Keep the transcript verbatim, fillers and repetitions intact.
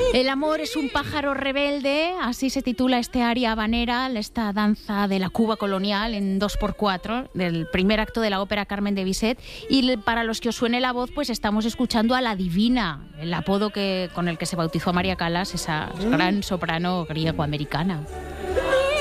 El amor es un pájaro rebelde, así se titula este aria habanera, esta danza de la Cuba colonial en dos por cuatro, del primer acto de la ópera Carmen de Bizet. Y para los que os suene la voz, pues estamos escuchando a la Divina, el apodo que, con el que se bautizó a María Callas, esa gran soprano griego-americana.